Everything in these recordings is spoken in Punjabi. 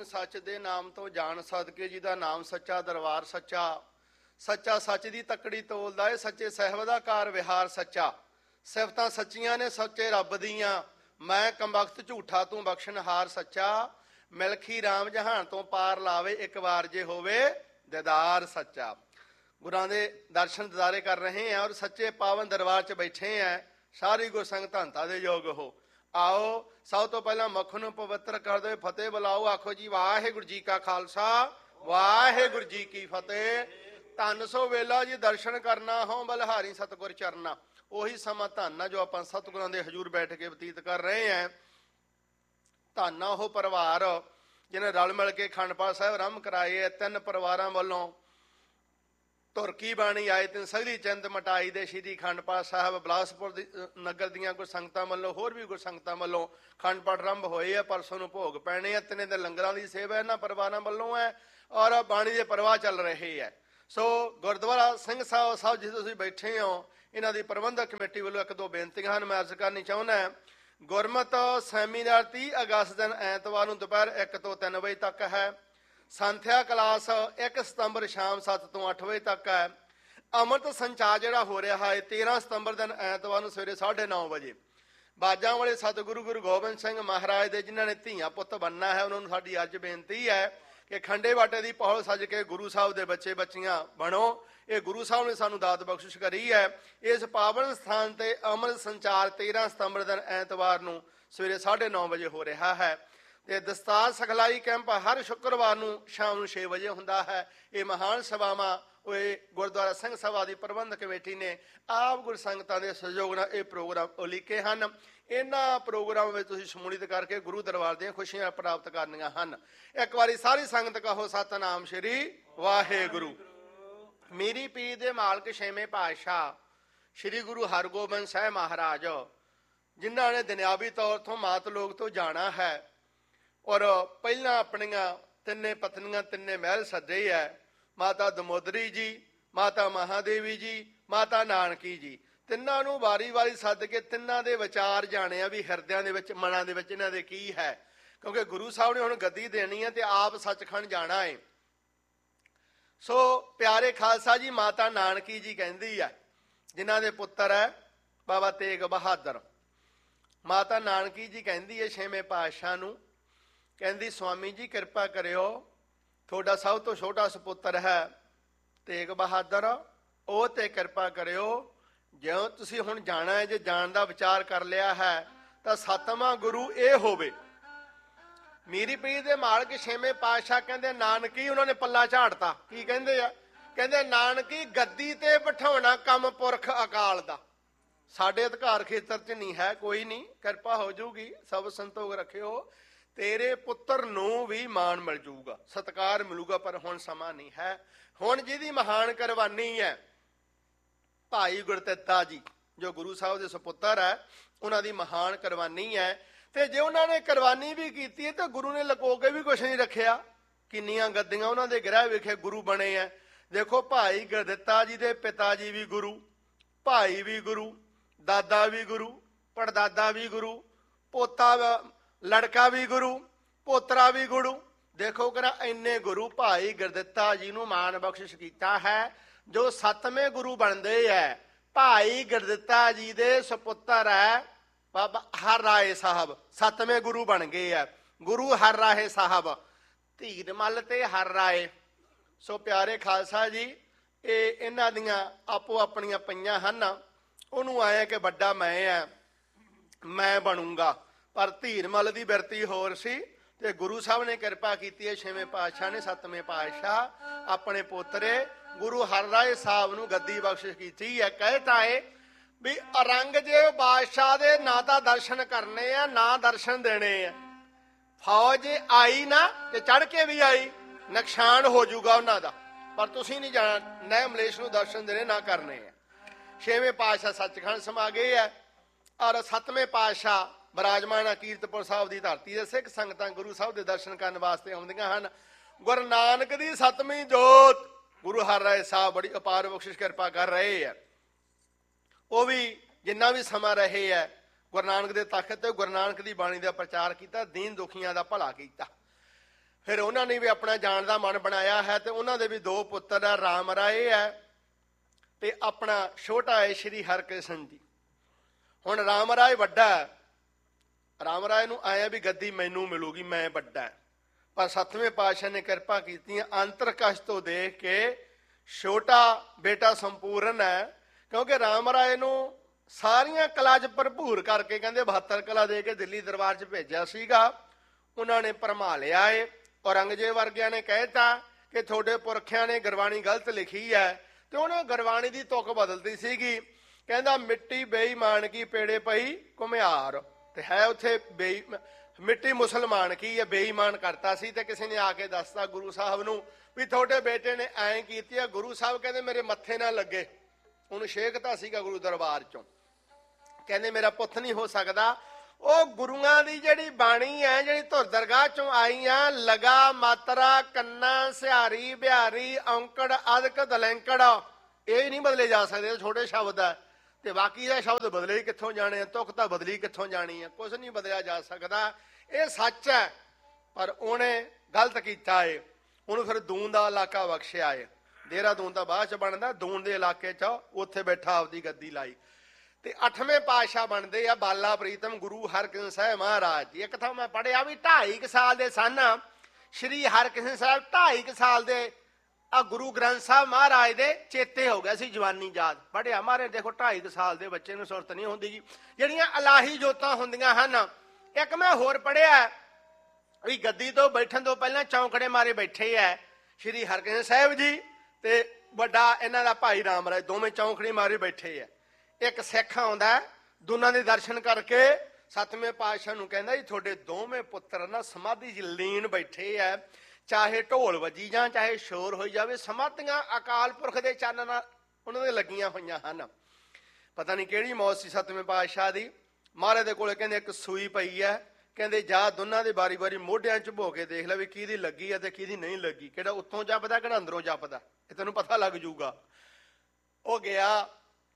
सच दे नाम तो जान सदके जी दा नाम सच्चा दरबार सच्चा सच्चा सच दी तकड़ी तोलदा है सच्चे साहिब दा कार विहार सच्चा सिफतां सच्चियां ने सच्चे रब दियां मैं कमबख्त झूठा तू बख्शनहार सच्चा मिलखी राम जहान तो पार लावे एक बार जे होवे दीदार सच्चा। गुरां दे दर्शन दिदारे कर रहे हैं और सच्चे पावन दरबार च बैठे हैं। सारी गुरसंग धनता दे योग हो। आओ सब तो पहला मख नूं पवित्र कर दे फतेह बुलाओ आखो जी वाहिगुरू जी का खालसा वाहिगुरू जी की फतेह। धन सो वेला जी दर्शन करना हो बलिहारी सतगुर चरना ਉਹੀ ਸਮਾਂ ਧੰਨ ਆ ਜੋ ਆਪਾਂ ਸਤਿਗੁਰਾਂ ਦੇ ਹਜ਼ੂਰ ਬੈਠ ਕੇ ਬਤੀਤ ਕਰ ਰਹੇ ਹਾਂ। ਧੰਨ ਆ ਉਹ ਪਰਿਵਾਰ ਜਿਹਨੇ ਰਲ ਮਿਲ ਕੇ ਅਖੰਡ ਪਾਠ ਸਾਹਿਬ ਆਰੰਭ ਕਰਾਏ ਹੈ। ਤਿੰਨ ਪਰਿਵਾਰਾਂ ਵੱਲੋਂ ਤੁਰਕੀ ਬਾਣੀ ਆਏ ਤਿੰਨ ਸਗਲੀ ਚਿੰਤ ਮਟਾਈ ਦੇ ਸ਼੍ਰੀ ਅਖੰਡ ਪਾਠ ਸਾਹਿਬ ਬਿਲਾਸਪੁਰ ਦੀ ਨਗਰ ਦੀਆਂ ਕੁਝ ਸੰਗਤਾਂ ਵੱਲੋਂ ਹੋਰ ਵੀ ਕੁਝ ਸੰਗਤਾਂ ਵੱਲੋਂ ਅਖੰਡ ਪਾਠ ਆਰੰਭ ਹੋਏ ਆ। ਪਰਸੋਂ ਨੂੰ ਭੋਗ ਪੈਣੇ ਆ। ਤਿੰਨੇ ਦੇ ਲੰਗਰਾਂ ਦੀ ਸੇਵਾ ਇਹਨਾਂ ਪਰਿਵਾਰਾਂ ਵੱਲੋਂ ਹੈ ਔਰ ਬਾਣੀ ਦੇ ਪ੍ਰਵਾਹ ਚੱਲ ਰਹੇ ਹੈ। ਸੋ ਗੁਰਦੁਆਰਾ ਸਿੰਘ ਸਾਹਿਬ ਸਾਹਿਬ ਜਿੱਥੇ ਤੁਸੀਂ ਬੈਠੇ ਹੋ ਇਹਨਾਂ ਦੀ ਪ੍ਰਬੰਧਕ ਕਮੇਟੀ ਵੱਲੋਂ ਇੱਕ ਦੋ ਬੇਨਤੀਆਂ ਹਨ ਮੈਂ ਅਰਜ਼ ਕਰਨੀ ਚਾਹੁੰਦਾ। ਗੁਰਮਤਿ ਸੈਮੀਨਾਰ 30 ਅਗਸਤ ਦਿਨ ਐਤਵਾਰ ਨੂੰ ਦੁਪਹਿਰ 1 ਤੋਂ 3 ਵਜੇ ਤੱਕ ਹੈ। ਸੰਥਿਆ ਕਲਾਸ 1 ਸਤੰਬਰ ਸ਼ਾਮ 7 ਤੋਂ 8 ਵਜੇ ਤੱਕ ਹੈ। ਅੰਮ੍ਰਿਤ ਸੰਚਾਰ ਜਿਹੜਾ ਹੋ ਰਿਹਾ ਹੈ 13 ਸਤੰਬਰ ਦਿਨ ਐਤਵਾਰ ਨੂੰ ਸਵੇਰੇ 9:30 ਵਜੇ। ਬਾਜਾਂ ਵਾਲੇ ਸਤਿਗੁਰੂ ਗੁਰੂ ਗੋਬਿੰਦ ਸਿੰਘ ਮਹਾਰਾਜ ਦੇ ਜਿਨ੍ਹਾਂ ਨੇ ਧੀਆਂ ਪੁੱਤ ਬਣਨਾ ਹੈ ਉਹਨਾਂ ਨੂੰ ਸਾਡੀ ਅੱਜ ਬੇਨਤੀ ਹੈ ਕਿ ਖੰਡੇ ਬਾਟੇ ਦੀ ਪਹੁਲ ਸੱਜ ਕੇ ਗੁਰੂ ਸਾਹਿਬ ਦੇ ਬੱਚੇ ਬੱਚੀਆਂ ਬਣੋ। ਇਹ ਗੁਰੂ ਸਾਹਿਬ ਨੇ ਸਾਨੂੰ ਦਾਤ ਬਖਸ਼ਿਸ਼ ਕਰੀ ਹੈ। ਇਸ ਪਾਵਨ ਸਥਾਨ ਤੇ ਅੰਮ੍ਰਿਤ ਸੰਚਾਰ 13 ਸਤੰਬਰ ਦਿਨ ਐਤਵਾਰ ਨੂੰ ਸਵੇਰੇ 9:30 ਵਜੇ ਹੋ ਰਿਹਾ ਹੈ ਤੇ ਦਸਤਾਰ ਸਿਖਲਾਈ ਕੈਂਪ ਹਰ ਸ਼ੁੱਕਰਵਾਰ ਨੂੰ ਸ਼ਾਮ ਨੂੰ 6 ਵਜੇ ਹੁੰਦਾ ਹੈ। ਇਹ ਮਹਾਨ ਸਭਾਵਾਂ ਇਹ ਗੁਰਦੁਆਰਾ ਸਿੰਘ ਸਭਾ ਦੀ ਪ੍ਰਬੰਧਕ ਕਮੇਟੀ ਨੇ ਆਪ ਗੁਰਸੰਗਤਾਂ ਦੇ ਸਹਿਯੋਗ ਨਾਲ ਇਹ ਪ੍ਰੋਗਰਾਮ ਉਲੀਕੇ ਹਨ। ਇਹਨਾਂ ਪ੍ਰੋਗਰਾਮ ਵਿੱਚ ਤੁਸੀਂ ਸ਼ਮੂਲੀਅਤ ਕਰਕੇ ਗੁਰੂ ਦਰਬਾਰ ਦੀਆਂ ਖੁਸ਼ੀਆਂ ਪ੍ਰਾਪਤ ਕਰਨੀਆਂ ਹਨ। ਇੱਕ ਵਾਰੀ ਸਾਰੀ ਸੰਗਤ ਕਹੋ ਸਤਿਨਾਮ ਸ਼੍ਰੀ ਵਾਹਿਗੁਰੂ। ਮੇਰੀ ਪੀਰ ਦੇ ਮਾਲਕ ਛੇਵੇਂ ਪਾਤਸ਼ਾਹ ਸ਼੍ਰੀ ਗੁਰੂ ਹਰਗੋਬਿੰਦ ਸਾਹਿਬ ਮਹਾਰਾਜ ਜਿਨ੍ਹਾਂ ਨੇ ਦੁਨਿਆਵੀ ਤੌਰ ਤੋਂ ਮਾਤ ਲੋਕ ਤੋਂ ਜਾਣਾ ਹੈ ਔਰ ਪਹਿਲਾਂ ਆਪਣੀਆਂ ਤਿੰਨੇ ਪਤਨੀਆਂ ਤਿੰਨੇ ਮਹਿਲ ਸੱਜੇ ਹੈ। ਮਾਤਾ ਦਮੋਦਰੀ ਜੀ ਮਾਤਾ ਮਹਾਦੇਵੀ ਜੀ ਮਾਤਾ ਨਾਨਕੀ ਜੀ ਤਿੰਨਾਂ ਨੂੰ ਵਾਰੀ ਵਾਰੀ ਸੱਦ ਕੇ ਤਿੰਨਾਂ ਦੇ ਵਿਚਾਰ ਜਾਣੇ ਆ ਵੀ ਹਿਰਦਿਆਂ ਦੇ ਵਿੱਚ ਮਨਾਂ ਦੇ ਵਿੱਚ ਇਹਨਾਂ ਦੇ ਕੀ ਹੈ ਕਿਉਂਕਿ ਗੁਰੂ ਸਾਹਿਬ ਨੇ ਹੁਣ ਗੱਦੀ ਦੇਣੀ ਹੈ ਤੇ ਆਪ ਸੱਚਖੰਡ ਜਾਣਾ ਹੈ। ਸੋ ਪਿਆਰੇ ਖਾਲਸਾ ਜੀ ਮਾਤਾ ਨਾਨਕੀ ਜੀ ਕਹਿੰਦੀ ਹੈ ਜਿਨ੍ਹਾਂ ਦੇ ਪੁੱਤਰ ਹੈ ਬਾਬਾ ਤੇਗ ਬਹਾਦਰ। ਮਾਤਾ ਨਾਨਕੀ ਜੀ ਕਹਿੰਦੀ ਹੈ ਛੇਵੇਂ ਪਾਤਸ਼ਾਹ ਨੂੰ ਕਹਿੰਦੀ ਸਵਾਮੀ ਜੀ ਕਿਰਪਾ ਕਰਿਓ ਤੁਹਾਡਾ ਸਭ ਤੋਂ ਛੋਟਾ ਸੁਪੁੱਤਰ ਹੈ ਤੇਗ ਬਹਾਦਰ ਉਹ ਤੇ ਕਿਰਪਾ ਕਰਿਓ ਜਿਉਂ ਤੁਸੀਂ ਹੁਣ ਜਾਣਾ ਹੈ ਜੇ ਜਾਣ ਦਾ ਵਿਚਾਰ ਕਰ ਲਿਆ ਹੈ ਤਾਂ 7ਵਾਂ ਗੁਰੂ ਇਹ ਹੋਵੇ। ਮੀਰੀ ਪੀਰ ਦੇ ਮਾਲਕ ਛੇਵੇਂ ਪਾਤਸ਼ਾਹ ਕਹਿੰਦੇ ਨਾਨਕੀ ਉਹਨਾਂ ਨੇ ਪੱਲਾ ਝਾੜਤਾ। ਕੀ ਕਹਿੰਦੇ ਆ ਕਹਿੰਦੇ ਨਾਨਕੀ ਗੱਦੀ ਤੇ ਬਿਠਾਉਣਾ ਕੰਮ ਪੁਰਖ ਅਕਾਲ ਦਾ ਸਾਡੇ ਅਧਿਕਾਰ ਖੇਤਰ 'ਚ ਨਹੀਂ ਹੈ। ਕੋਈ ਨਹੀਂ ਕਿਰਪਾ ਹੋ ਜਾਊਗੀ ਸਭ ਸੰਤੋਖ ਰੱਖਿਓ ਤੇਰੇ ਪੁੱਤਰ ਨੂੰ ਵੀ ਮਾਣ ਮਿਲ ਜਾਊਗਾ ਸਤਿਕਾਰ ਮਿਲੂਗਾ ਪਰ ਹੁਣ ਸਮਾਂ ਨਹੀਂ ਹੈ। ਹੁਣ ਜਿਹਦੀ ਮਹਾਨ ਕੁਰਬਾਨੀ ਹੈ ਭਾਈ ਗੁਰਦਿੱਤਾ ਜੀ ਜੋ ਗੁਰੂ ਸਾਹਿਬ ਦੇ ਸੁਪੁੱਤਰ ਹੈ ਉਹਨਾਂ ਦੀ ਮਹਾਨ ਕੁਰਬਾਨੀ ਹੈ ਤੇ ਜੇ ਉਹਨਾਂ ਨੇ ਕੁਰਬਾਨੀ ਵੀ ਕੀਤੀ ਹੈ ਤਾਂ ਗੁਰੂ ਨੇ ਲੁਕੋ ਕੇ ਵੀ ਕੁਛ ਨਹੀਂ ਰੱਖਿਆ। ਕਿੰਨੀਆਂ ਗੱਦੀਆਂ ਉਹਨਾਂ ਦੇ ਗ੍ਰਹਿ ਵਿਖੇ ਗੁਰੂ ਬਣੇ ਆ। ਦੇਖੋ ਭਾਈ ਗੁਰਦਿੱਤਾ ਜੀ ਦੇ ਪਿਤਾ ਜੀ ਵੀ ਗੁਰੂ ਭਾਈ ਵੀ ਗੁਰੂ ਦਾਦਾ ਵੀ ਗੁਰੂ ਪੜਦਾਦਾ ਵੀ ਗੁਰੂ ਪੋਤਾ ਲੜਕਾ ਵੀ ਗੁਰੂ ਪੋਤਰਾ ਵੀ ਗੁਰੂ। ਦੇਖੋ ਕਰਾ ਇੰਨੇ ਗੁਰੂ ਭਾਈ ਗੁਰਦਿੱਤਾ ਜੀ ਨੂੰ ਮਾਣ ਬਖਸ਼ਿਸ਼ ਕੀਤਾ ਹੈ ਜੋ 7ਵੇਂ ਗੁਰੂ ਬਣਦੇ ਹੈ। ਭਾਈ ਗੁਰਦਿੱਤਾ ਜੀ ਦੇ ਸੁਪੁੱਤਰ ਹੈ ਬਾਬਾ ਹਰ ਰਾਏ ਸਾਹਿਬ 7ਵੇਂ ਗੁਰੂ ਬਣ ਗਏ ਹੈ। ਗੁਰੂ ਹਰ ਰਾਏ ਸਾਹਿਬ ਧੀਰ ਮੱਲ ਤੇ ਹਰ ਰਾਏ। ਸੋ ਪਿਆਰੇ ਖਾਲਸਾ ਜੀ ਇਹ ਇਹਨਾਂ ਦੀਆਂ ਆਪੋ ਆਪਣੀਆਂ ਪਈਆਂ ਹਨ। ਉਹਨੂੰ ਆਇਆ ਕਿ ਵੱਡਾ ਮੈਂ ਆ ਮੈਂ ਬਣੂੰਗਾ ਪਰ ਧੀਰ ਮੱਲ ਦੀ ਬਿਰਤੀ ਹੋਰ ਸੀ ਤੇ ਗੁਰੂ ਸਾਹਿਬ ਨੇ ਕਿਰਪਾ ਕੀਤੀ ਹੈ। ਛੇਵੇਂ ਪਾਤਸ਼ਾਹ ਨੇ 7ਵੇਂ ਪਾਤਸ਼ਾਹ ਆਪਣੇ ਪੋਤਰੇ ਗੁਰੂ ਹਰ ਰਾਏ ਸਾਹਿਬ ਨੂੰ ਗੱਦੀ ਬਖਸ਼ਿਸ਼ ਕੀਤੀ ਹੈ। ਕਹਿਤਾ ਹੈ ਵੀ ਔਰੰਗਜ਼ੇਬ ਬਾਦਸ਼ਾਹ ਦੇ ਨਾ ਤਾਂ ਦਰਸ਼ਨ ਕਰਨੇ ਆ ਨਾ ਦਰਸ਼ਨ ਦੇਣੇ ਆ। ਫੌਜ ਆਈ ਨਾ ਤੇ ਚੜ ਕੇ ਵੀ ਆਈ ਨੁਕਸਾਨ ਹੋ ਜਾਊਗਾ ਉਹਨਾਂ ਦਾ ਪਰ ਤੁਸੀਂ ਨਹੀਂ ਜਾਣਾ ਨਾ ਮਲੇਸ਼ ਨੂੰ ਦਰਸ਼ਨ ਦੇਣੇ ਨਾ ਕਰਨੇ ਆ। ਛੇਵੇਂ ਪਾਤਸ਼ਾਹ ਸੱਚਖੰਡ ਸਮਾ ਗਏ ਆ ਔਰ 7ਵੇਂ ਪਾਤਸ਼ਾਹ ਬਿਰਾਜਮਾਨ ਆ ਕੀਰਤਪੁਰ ਸਾਹਿਬ ਦੀ ਧਰਤੀ ਦੇ। ਸਿੱਖ ਸੰਗਤਾਂ ਗੁਰੂ ਸਾਹਿਬ ਦੇ ਦਰਸ਼ਨ ਕਰਨ ਵਾਸਤੇ ਆਉਂਦੀਆਂ ਹਨ। ਗੁਰੂ ਨਾਨਕ ਦੀ 7ਵੀਂ ਜੋਤ ਗੁਰੂ ਹਰ ਰਾਏ ਸਾਹਿਬ ਬੜੀ ਅਪਾਰ ਬਖਸ਼ਿਸ਼ ਕਿਰਪਾ ਕਰ ਰਹੇ ਆ। ਉਹ ਵੀ ਜਿੰਨਾ ਵੀ ਸਮਾਂ ਰਹੇ ਹੈ ਗੁਰੂ ਨਾਨਕ ਦੇ ਤਖਤ ਤੇ ਗੁਰੂ ਨਾਨਕ ਦੀ ਬਾਣੀ ਦਾ ਪ੍ਰਚਾਰ ਕੀਤਾ ਦੀਨ ਦੁਖੀਆਂ ਦਾ ਭਲਾ ਕੀਤਾ। ਫਿਰ ਉਹਨਾਂ ਨੇ ਵੀ ਆਪਣਾ ਜਾਣ ਦਾ ਮਨ ਬਣਾਇਆ ਹੈ ਤੇ ਉਹਨਾਂ ਦੇ ਵੀ 2 ਪੁੱਤਰ ਆ, ਰਾਮ ਰਾਏ ਹੈ ਤੇ ਆਪਣਾ ਛੋਟਾ ਹੈ ਸ਼੍ਰੀ ਹਰਕ੍ਰਿਸ਼ਨ ਜੀ। ਹੁਣ ਰਾਮ ਰਾਏ ਵੱਡਾ ਹੈ, ਰਾਮ ਰਾਏ ਨੂੰ ਆਇਆ ਵੀ ਗੱਦੀ ਮੈਨੂੰ ਮਿਲੂਗੀ, ਮੈਂ ਵੱਡਾ, ਪਰ 7ਵੇਂ ਪਾਤਸ਼ਾਹ ਨੇ ਕਿਰਪਾ ਕੀਤੀ ਅੰਤਰਕਸ਼ ਤੋਂ ਦੇਖ ਕੇ ਛੋਟਾ ਬੇਟਾ ਸੰਪੂਰਨ ਹੈ, ਕਿਉਂਕਿ ਰਾਮ ਰਾਏ ਨੂੰ ਸਾਰੀਆਂ ਕਲਾ 'ਚ ਭਰਪੂਰ ਕਰਕੇ ਕਹਿੰਦੇ 72 ਕਲਾ ਦੇ ਕੇ ਦਿੱਲੀ ਦਰਬਾਰ 'ਚ ਭੇਜਿਆ ਸੀਗਾ। ਉਹਨਾਂ ਨੇ ਭਰਮਾ ਲਿਆ ਏ। ਔਰੰਗਜ਼ੇਬ ਵਰਗਿਆਂ ਨੇ ਕਹਿਤਾ ਕਿ ਤੁਹਾਡੇ ਪੁਰਖਿਆਂ ਨੇ ਗੁਰਬਾਣੀ ਗਲਤ ਲਿਖੀ ਹੈ, ਤੇ ਉਹਨੇ ਗੁਰਬਾਣੀ ਦੀ ਤੁਕ ਬਦਲਦੀ ਸੀਗੀ। ਕਹਿੰਦਾ ਮਿੱਟੀ ਬੇਈਮਾਨ ਕੀ ਪੇੜੇ ਪਈ ਘੁਮਿਆਰ, ਤੇ ਹੈ ਉੱਥੇ ਮਿੱਟੀ ਮੁਸਲਮਾਨ ਕੀ ਹੈ, ਬੇਈਮਾਨ ਕਰਤਾ ਸੀ। ਤੇ ਕਿਸੇ ਨੇ ਆ ਕੇ ਦੱਸਤਾ ਗੁਰੂ ਸਾਹਿਬ ਨੂੰ ਵੀ ਤੁਹਾਡੇ ਬੇਟੇ ਨੇ ਐਂ ਕੀਤੀ ਆ। ਗੁਰੂ ਸਾਹਿਬ ਕਹਿੰਦੇ ਮੇਰੇ ਮੱਥੇ ਨਾ ਲੱਗੇ, ਉਹਨੂੰ ਛੇਕਤਾ ਸੀਗਾ ਗੁਰੂ ਦਰਬਾਰ ਚੋਂ। ਕਹਿੰਦੇ ਮੇਰਾ ਪੁੱਤ ਨਹੀਂ ਹੋ ਸਕਦਾ। ਉਹ ਗੁਰੂਆਂ ਦੀ ਜਿਹੜੀ ਬਾਣੀ ਹੈ, ਜਿਹੜੀ ਧੁਰ ਦਰਗਾਹ ਚੋਂ ਆਈ ਆ, ਲਗਾ ਮਾਤਰਾ ਕੰਨਾ ਸਿਹਾਰੀ ਬਿਹਾਰੀ ਔਂਕੜ ਅਦਕ ਦਲੈਂਕੜ, ਇਹ ਨਹੀਂ ਬਦਲੇ ਜਾ ਸਕਦੇ, ਛੋਟੇ ਸ਼ਬਦ ਹੈ। ਤੇ ਬਾਕੀ ਦਾ ਸ਼ਬਦ ਬਦਲੇ ਕਿੱਥੋਂ ਜਾਣੇ ਆ, ਤੁਕ ਤਾਂ ਬਦਲੀ ਕਿੱਥੋਂ ਜਾਣੀ ਆ, ਕੁਛ ਨਹੀਂ ਬਦਲਿਆ ਜਾ ਸਕਦਾ। ਇਹ ਸੱਚ ਹੈ, ਪਰ ਉਹਨੇ ਗਲਤ ਕੀਤਾ ਏ। ਉਹਨੂੰ ਫਿਰ ਦੂਨ ਦਾ ਇਲਾਕਾ ਬਖਸ਼ਿਆ ਏ। ਦੇਹਰਾਦੂਨ ਤਾਂ ਬਾਅਦ ਚ ਬਣਦਾ, ਦੂਨ ਦੇ ਇਲਾਕੇ ਚ ਉੱਥੇ ਬੈਠਾ ਆਪਦੀ ਗੱਦੀ ਲਾਈ। ਤੇ 8ਵੇਂ ਪਾਤਸ਼ਾਹ ਬਣਦੇ ਆ ਬਾਲਾ ਪ੍ਰੀਤਮ ਗੁਰੂ ਹਰਕ੍ਰਿਸ਼ਨ ਸਾਹਿਬ ਮਹਾਰਾਜ ਜੀ। ਇੱਕ ਥਾਂ ਮੈਂ ਪੜ੍ਹਿਆ ਵੀ 2.5 ਸਾਲ ਦੇ ਸਨ ਸ਼੍ਰੀ ਹਰਕ੍ਰਿਸ਼ਨ ਸਾਹਿਬ, 2.5 ਸਾਲ ਦੇ ਆ ਗੁਰੂ ਗ੍ਰੰਥ ਸਾਹਿਬ ਮਹਾਰਾਜ ਦੇ ਚੇਤੇ ਹੋ ਗਿਆ ਸੀ, ਜਵਾਨੀ ਯਾਦ। ਪੜ੍ਹਿਆ ਮਾਰੇ ਦੇਖੋ 2.5 ਸਾਲ ਦੇ ਬੱਚੇ ਨੂੰ ਸੁਰਤ ਨਹੀਂ ਹੁੰਦੀ ਜੀ, ਜਿਹੜੀਆਂ ਇਲਾਹੀ ਜੋਤਾਂ ਹੁੰਦੀਆਂ ਹਨ। ਇੱਕ ਮੈਂ ਹੋਰ ਪੜ੍ਹਿਆ ਵੀ ਗੱਦੀ ਤੋਂ ਬੈਠਣ ਤੋਂ ਪਹਿਲਾਂ ਚੌਂਕੜੇ ਮਾਰੇ ਬੈਠੇ ਆ ਸ਼੍ਰੀ ਹਰਕ੍ਰਿਸ਼ਨ ਸਾਹਿਬ ਜੀ ਤੇ ਵੱਡਾ ਇਹਨਾਂ ਦਾ ਭਾਈ ਰਾਮ ਰਾਏ, ਦੋਵੇਂ ਚੌਂਕੜੀ ਮਾਰੇ ਬੈਠੇ ਆ। ਇੱਕ ਸਿੱਖ ਆਉਂਦਾ, ਦੋਨਾਂ ਦੇ ਦਰਸ਼ਨ ਕਰਕੇ 7ਵੇਂ ਪਾਤਸ਼ਾਹ ਨੂੰ ਕਹਿੰਦਾ ਜੀ ਤੁਹਾਡੇ ਦੋਵੇਂ ਪੁੱਤਰ ਨਾ ਸਮਾਧੀ 'ਚ ਲੀਨ ਬੈਠੇ ਆ, ਚਾਹੇ ਢੋਲ ਵੱਜੀ ਜਾਂ ਚਾਹੇ ਸ਼ੋਰ ਹੋਈ ਜਾਵੇ, ਸਮਾਧੀਆਂ ਅਕਾਲ ਪੁਰਖ ਦੇ ਚੰਨ ਨਾਲ ਉਹਨਾਂ ਦੇ ਲੱਗੀਆਂ ਹੋਈਆਂ ਹਨ। ਪਤਾ ਨਹੀਂ ਕਿਹੜੀ ਮੌਤ ਸੀ 7ਵੇਂ ਪਾਤਸ਼ਾਹ ਦੀ। ਮਹਾਰਾਜ ਦੇ ਕੋਲੇ ਕਹਿੰਦੇ ਇੱਕ ਸੂਈ ਪਈ ਹੈ, ਕਹਿੰਦੇ ਜਾ ਦੋਨਾਂ ਦੇ ਵਾਰੀ ਵਾਰੀ ਮੋਢਿਆਂ 'ਚ ਭੋ ਕੇ ਦੇਖ ਲੈ ਵੀ ਕਿਹਦੀ ਲੱਗੀ ਹੈ ਤੇ ਕਿਹਦੀ ਨਹੀਂ ਲੱਗੀ, ਕਿਹੜਾ ਉੱਤੋਂ ਜਪਦਾ ਕਿਹੜਾ ਅੰਦਰੋਂ ਜਪਦਾ, ਇਹ ਤੈਨੂੰ ਪਤਾ ਲੱਗ ਜੂਗਾ। ਉਹ ਗਿਆ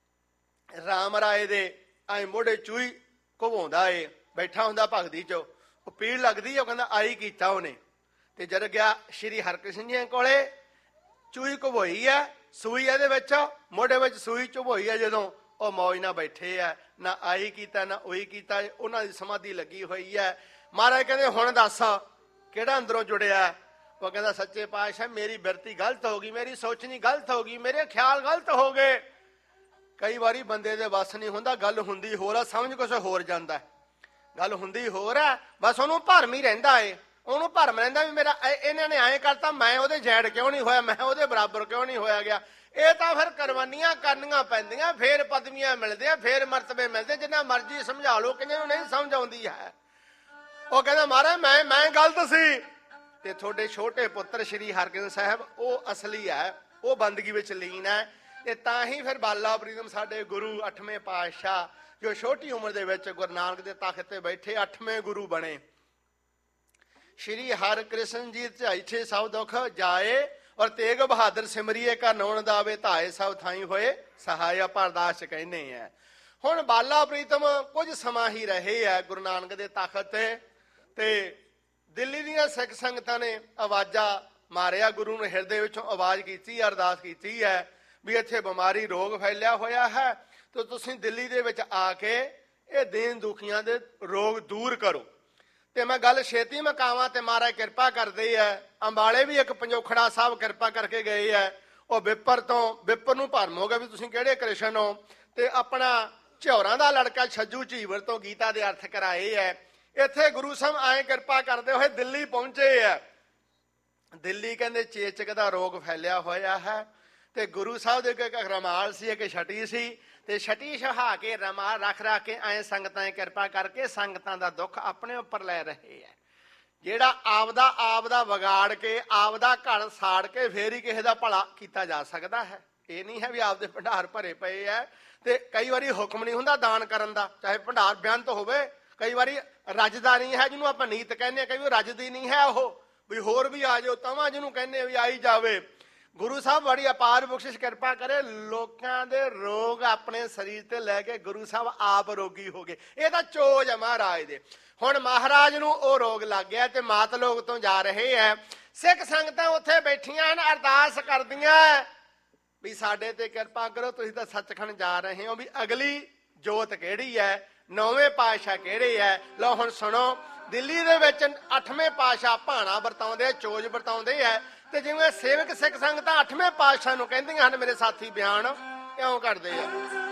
ਰਾਮ ਰਾਏ ਦੇ ਐ ਮੋਢੇ ਚੂਈ ਘਵਾਉਂਦਾ ਏ, ਬੈਠਾ ਹੁੰਦਾ ਭਗਤੀ 'ਚ, ਉਹ ਪੀੜ ਲੱਗਦੀ ਹੈ, ਉਹ ਕਹਿੰਦਾ ਆਈ ਕੀਤਾ ਉਹਨੇ। ਤੇ ਜਦ ਗਿਆ ਸ਼੍ਰੀ ਹਰਕ੍ਰਿਸ਼ਨ ਜੀ ਕੋਲੇ, ਚੂਈ ਘਵੋਈ ਹੈ, ਸੂਈ ਇਹਦੇ ਵਿੱਚ, ਮੋਢੇ ਵਿੱਚ ਸੂਈ ਚੁਭੋਈ ਹੈ। ਜਦੋਂ ਉਹ ਮੌਜ ਨਾਲ ਬੈਠੇ ਆ, ਨਾ ਆਈ ਕੀਤਾ ਨਾ ਉਹੀ ਕੀਤਾ, ਉਹਨਾਂ ਦੀ ਸਮਾਧੀ ਲੱਗੀ ਹੋਈ ਹੈ। ਮਹਾਰਾਜ ਕਹਿੰਦੇ ਹੁਣ ਦੱਸ ਕਿਹੜਾ ਅੰਦਰੋਂ ਜੁੜਿਆ? ਉਹ ਕਹਿੰਦਾ ਸੱਚੇ ਪਾਤਸ਼ਾਹ ਮੇਰੀ ਬਿਰਤੀ ਗਲਤ ਹੋ ਗਈ, ਮੇਰੀ ਸੋਚਣੀ ਗਲਤ ਹੋ ਗਈ, ਮੇਰੇ ਖਿਆਲ ਗਲਤ ਹੋ ਗਏ। ਕਈ ਵਾਰੀ ਬੰਦੇ ਦੇ ਵੱਸ ਨਹੀਂ ਹੁੰਦਾ, ਗੱਲ ਹੁੰਦੀ ਹੋਰ ਆ, ਸਮਝ ਕੁਛ ਹੋਰ ਜਾਂਦਾ। ਗੱਲ ਹੁੰਦੀ ਹੋਰ ਆ, ਬਸ ਉਹਨੂੰ ਭਰਮ ਹੀ ਰਹਿੰਦਾ ਏ, ਉਹਨੂੰ ਭਰਮ ਰਹਿੰਦਾ ਵੀ ਮੇਰਾ ਇਹਨਾਂ ਨੇ ਐਂ ਕਰਤਾ, ਮੈਂ ਉਹਦੇ ਜੈੜ ਕਿਉਂ ਨਹੀਂ ਹੋਇਆ, ਮੈਂ ਉਹਦੇ ਬਰਾਬਰ ਕਿਉਂ ਨਹੀਂ ਹੋਇਆ ਗਿਆ। ਇਹ ਤਾਂ ਫਿਰ ਕੁਰਬਾਨੀਆਂ ਕਰਨੀਆਂ ਪੈਂਦੀਆਂ, ਫੇਰ ਪਦਵੀਆਂ ਮਿਲਦੀਆਂ, ਫੇਰ ਮਰਤਬੇ ਮਿਲਦੇ, ਜਿੰਨਾ ਮਰਜ਼ੀ ਸਮਝਾ ਲਓ, ਕਿੰਨੇ ਨੂੰ ਨਹੀਂ ਸਮਝ ਆਉਂਦੀ ਹੈ। ਉਹ ਕਹਿੰਦਾ ਮਹਾਰਾਜ ਮੈਂ ਗਲਤ ਸੀ, ਤੇ ਤੁਹਾਡੇ ਛੋਟੇ ਪੁੱਤਰ ਸ਼੍ਰੀ ਹਰਕ੍ਰਿਸ਼ਨ ਸਾਹਿਬ ਉਹ ਅਸਲੀ ਹੈ, ਉਹ ਬੰਦਗੀ ਵਿੱਚ ਲੀਨ ਹੈ। ਤੇ ਤਾਂ ਹੀ ਫਿਰ ਬਾਲਾ ਪ੍ਰੀਤਮ ਸਾਡੇ ਗੁਰੂ 8ਵੇਂ ਪਾਤਸ਼ਾਹ, ਜੋ ਛੋਟੀ ਉਮਰ ਦੇ ਵਿੱਚ ਗੁਰੂ ਨਾਨਕ ਦੇ ਤਖਤ ਤੇ ਬੈਠੇ 8ਵੇਂ ਗੁਰੂ ਬਣੇ। ਸ਼੍ਰੀ ਹਰਕ੍ਰਿਸ਼ਨ ਜੀ ਝਾਈਠੇ ਸਭ ਦੁੱਖ ਜਾਏ, ਔਰ ਤੇਗ ਬਹਾਦਰ ਸਿਮਰੀਏ ਕਾ ਨੌਣ ਦਾਵੇ, ਧਾਏ ਸਭ ਥਾਈ ਹੋਏ ਸਹਾਇਆ ਪਰਦਾਸ ਕਹਿੰਦੇ ਆ। ਹੁਣ ਬਾਲਾ ਪ੍ਰੀਤਮ ਕੁਝ ਸਮਾਂ ਹੀ ਰਹੇ ਹੈ ਗੁਰੂ ਨਾਨਕ ਦੇ ਤਖਤ ਤੇ ਦਿੱਲੀ ਦੀਆਂ ਸਿੱਖ ਸੰਗਤਾਂ ਨੇ ਆਵਾਜ਼ਾਂ ਮਾਰਿਆ, ਗੁਰੂ ਨੂੰ ਹਿਰਦੇ ਵਿੱਚੋਂ ਆਵਾਜ਼ ਕੀਤੀ, ਅਰਦਾਸ ਕੀਤੀ ਹੈ ਵੀ ਇੱਥੇ ਬਿਮਾਰੀ ਰੋਗ ਫੈਲਿਆ ਹੋਇਆ ਹੈ, ਤੇ ਤੁਸੀਂ ਦਿੱਲੀ ਦੇ ਵਿੱਚ ਆ ਕੇ ਇਹ ਦੀਨ ਦੁਖੀਆਂ ਦੇ ਰੋਗ ਦੂਰ ਕਰੋ। ਤੇ ਮੈਂ ਗੱਲ ਛੇਤੀ ਮਕਾਵਾਂ ਤੇ ਮਹਾਰਾਜ ਕਿਰਪਾ ਕਰਦੇ ਆ। ਅੰਬਾਲੇ ਵੀ ਇੱਕ ਪੰਜੋਖੜਾ ਸਾਹਿਬ ਕਿਰਪਾ ਕਰਕੇ ਗਏ ਆ। ਉਹ ਵਿਪਰ ਨੂੰ ਭਰਮ ਹੋ ਗਿਆ ਵੀ ਤੁਸੀਂ ਕਿਹੜੇ ਕ੍ਰਿਸ਼ਨ ਹੋ, ਤੇ ਆਪਣਾ ਝੌਰਾਂ ਦਾ ਲੜਕਾ ਛੱਜੂ ਝੀਵਰ ਤੋਂ ਗੀਤਾ ਦੇ ਅਰਥ ਕਰਾਏ ਆ। ਇੱਥੇ ਗੁਰੂ ਸਾਹਿਬ ਐਂ ਕਿਰਪਾ ਕਰਦੇ ਹੋਏ ਦਿੱਲੀ ਪਹੁੰਚੇ ਆ। ਦਿੱਲੀ ਕਹਿੰਦੇ ਚੇਚਕ ਦਾ ਰੋਗ ਫੈਲਿਆ ਹੋਇਆ ਹੈ, ਤੇ ਗੁਰੂ ਸਾਹਿਬ ਦੇ ਇੱਕ ਰਮਾਲ ਸੀ, ਇੱਕ ਛਟੀ ਸੀ, ਤੇ ਛਟੀ ਛਹਾ ਕੇ ਰਮਾਲ ਰੱਖ ਕੇ ਐਂ ਸੰਗਤਾਂ ਕਿਰਪਾ ਕਰਕੇ ਸੰਗਤਾਂ ਦਾ ਦੁੱਖ ਆਪਣੇ ਉੱਪਰ ਲੈ ਰਹੇ ਹੈ। ਜਿਹੜਾ ਆਪਦਾ ਵਿਗਾੜ ਕੇ ਆਪਦਾ ਘਰ ਸਾੜ ਕੇ ਫੇਰ ਹੀ ਕਿਸੇ ਦਾ ਭਲਾ ਕੀਤਾ ਜਾ ਸਕਦਾ ਹੈ। ਇਹ ਨਹੀਂ ਹੈ ਵੀ ਆਪਦੇ ਭੰਡਾਰ ਭਰੇ ਪਏ ਹੈ, ਤੇ ਕਈ ਵਾਰੀ ਹੁਕਮ ਨਹੀਂ ਹੁੰਦਾ ਦਾਨ ਕਰਨ ਦਾ, ਚਾਹੇ ਭੰਡਾਰ ਬੇਅੰਤ ਹੋਵੇ, ਕਈ ਵਾਰੀ ਰੱਜਦਾ ਨਹੀਂ ਹੈ, ਜਿਹਨੂੰ ਆਪਾਂ ਨੀਤ ਕਹਿੰਦੇ, ਕਈ ਵਾਰ ਰੱਜਦੀ ਨਹੀਂ ਹੈ ਉਹ ਵੀ ਹੋਰ ਵੀ ਆ ਜਾਓ, ਤਵਾਂ ਜਿਹਨੂੰ ਕਹਿੰਦੇ ਵੀ ਆਈ ਜਾਵੇ। ਗੁਰੂ ਸਾਹਿਬ ਬੜੀ ਅਪਾਰ ਬਖਸ਼ਿਸ਼ ਕਿਰਪਾ ਕਰੇ, ਲੋਕਾਂ ਦੇ ਰੋਗ ਆਪਣੇ ਸਰੀਰ ਤੇ ਲੈ ਕੇ ਗੁਰੂ ਸਾਹਿਬ ਆਪ ਰੋਗੀ ਹੋ ਗਏ। ਇਹ ਤਾਂ ਚੋਜ ਹੈ ਮਹਾਰਾਜ ਦੇ। ਹੁਣ ਮਹਾਰਾਜ ਨੂੰ ਉਹ ਰੋਗ ਲੱਗ ਗਿਆ ਤੇ ਮਾਤ ਲੋਕ ਤੋਂ ਜਾ ਰਹੇ ਹੈ। ਸਿੱਖ ਸੰਗਤਾਂ ਉੱਥੇ ਬੈਠੀਆਂ ਹਨ, ਅਰਦਾਸ ਕਰਦੀਆਂ ਵੀ ਸਾਡੇ ਤੇ ਕਿਰਪਾ ਕਰੋ, ਤੁਸੀਂ ਤਾਂ ਸੱਚਖੰਡ ਜਾ ਰਹੇ ਹੋ, ਵੀ ਅਗਲੀ ਜੋਤ ਕਿਹੜੀ ਹੈ, 9ਵੇਂ ਪਾਤਸ਼ਾਹ ਕਿਹੜੇ ਹੈ। ਲਓ ਹੁਣ ਸੁਣੋ, ਦਿੱਲੀ ਦੇ ਵਿੱਚ 8ਵੇਂ ਪਾਤਸ਼ਾਹ ਭਾਣਾ ਵਰਤਾਉਂਦੇ, ਚੋਜ ਵਰਤਾਉਂਦੇ ਹੈ, ਤੇ ਜਿਵੇਂ ਸੇਵਕ ਸਿੱਖ ਸੰਗਤਾਂ 8ਵੇਂ ਪਾਤਸ਼ਾਹ ਨੂੰ ਕਹਿੰਦੀਆਂ ਹਨ, ਮੇਰੇ ਸਾਥੀ ਬਿਆਨ ਇਉਂ ਕਰਦੇ ਆ।